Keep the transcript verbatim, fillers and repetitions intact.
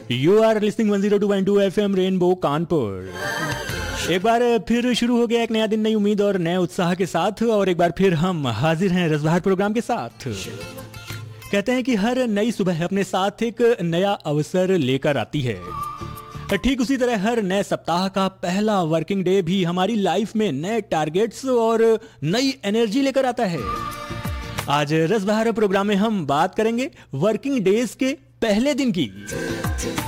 You are listening one zero two point two FM rainbow Kanpur. एक बार फिर शुरू हो गया एक नया दिन, नई उम्मीद और नए उत्साह के साथ, और एक बार फिर हम हाजिर हैं रसबहार प्रोग्राम के साथ। कहते हैं कि हर नई सुबह अपने साथ एक नया अवसर लेकर आती है। ठीक उसी तरह हर नए सप्ताह का पहला वर्किंग डे भी हमारी लाइफ में नए टारगेट्स और नई एनर्जी लेकर आता है। आज रसबहार प्रोग्राम में हम बात करेंगे वर्किंग डेज के पहले दिन की।